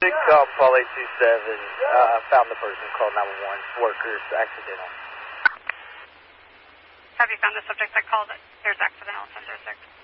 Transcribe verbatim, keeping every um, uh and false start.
Big call, Paul eight two seven, uh, found the person, called nine one one, workers, accidental. Have you found the subject that called it? There's accidental ten oh six.